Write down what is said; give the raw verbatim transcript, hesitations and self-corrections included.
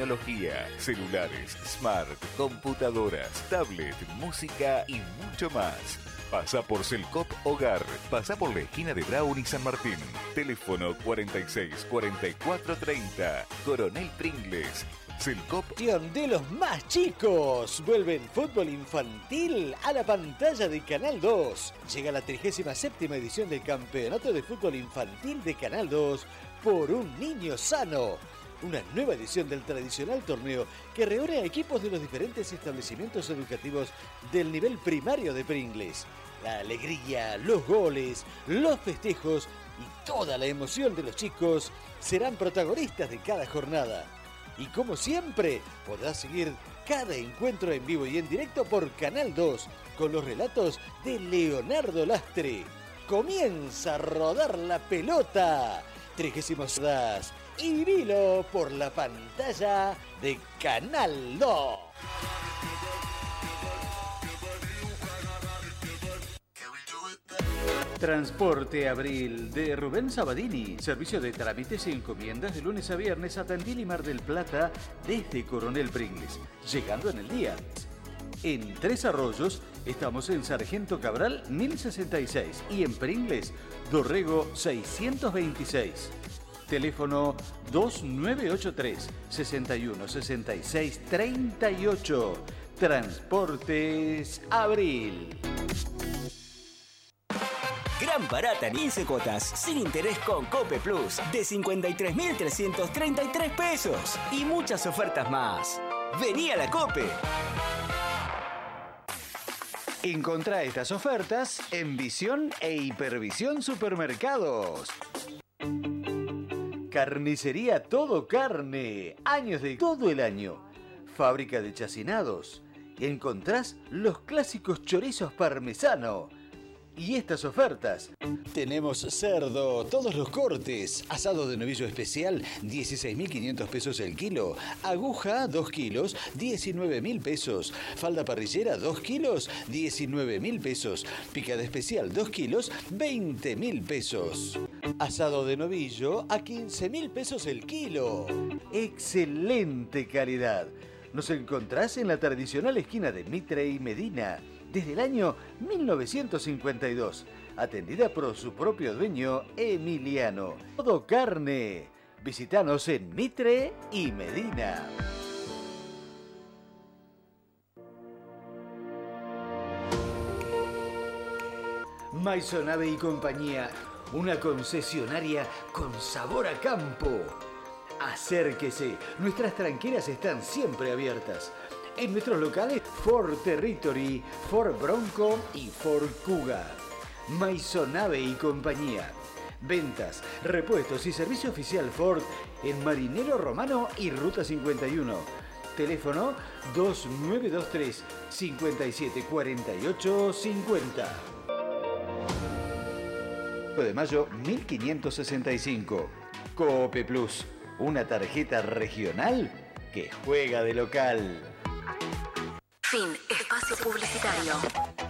tecnología, celulares, smart, computadoras, tablet, música y mucho más. Pasa por Selcop Hogar. Pasa por la esquina de Brown y San Martín. Teléfono cuarenta y seis, cuarenta y cuatro, treinta. Coronel Pringles. Selcop. De los más chicos. Vuelven fútbol infantil a la pantalla de Canal dos. Llega la trigésima séptima edición del Campeonato de Fútbol Infantil de Canal dos por un niño sano. Una nueva edición del tradicional torneo que reúne a equipos de los diferentes establecimientos educativos del nivel primario de Pringles. La alegría, los goles, los festejos y toda la emoción de los chicos serán protagonistas de cada jornada. Y como siempre, podrás seguir cada encuentro en vivo y en directo por Canal dos con los relatos de Leonardo Lastre. Comienza a rodar la pelota. Trigésimos das y vivilo por la pantalla de Canal dos. Transporte Abril de Rubén Sabadini. Servicio de trámites y encomiendas de lunes a viernes a Tandil y Mar del Plata desde Coronel Pringles, llegando en el día. En Tres Arroyos estamos en Sargento Cabral mil sesenta y seis y en Pringles Dorrego seiscientos veintiséis. Teléfono dos nueve ocho tres, seis uno seis seis, tres ocho. Transportes Abril. Gran barata en quince cuotas, sin interés con Cope Plus, de cincuenta y tres mil trescientos treinta y tres pesos. Y muchas ofertas más. ¡Vení a la Cope! Encontrá estas ofertas en Visión e Hipervisión Supermercados. Carnicería Todo Carne. Años de todo el año. Fábrica de chacinados. Encontrás los clásicos chorizos parmesano. Y estas ofertas. Tenemos cerdo, todos los cortes. Asado de novillo especial, dieciséis mil quinientos pesos el kilo. Aguja, dos kilos, diecinueve mil pesos. Falda parrillera, dos kilos, diecinueve mil pesos. Picada especial, dos kilos, veinte mil pesos. Asado de novillo a quince mil pesos el kilo. Excelente calidad. Nos encontrás en la tradicional esquina de Mitre y Medina. Desde el año mil novecientos cincuenta y dos, atendida por su propio dueño, Emiliano. Todo Carne. Visítanos en Mitre y Medina. Maisonave y Compañía, una concesionaria con sabor a campo. Acérquese, nuestras tranqueras están siempre abiertas. En nuestros locales, Ford Territory, Ford Bronco y Ford Kuga. Maisonave y Compañía. Ventas, repuestos y servicio oficial Ford en Marinero Romano y Ruta cincuenta y uno. Teléfono dos nueve dos tres, cinco siete cuatro ocho cinco cero. de mayo mil quinientos sesenta y cinco. Cope Plus, una tarjeta regional que juega de local. Fin. Espacio publicitario.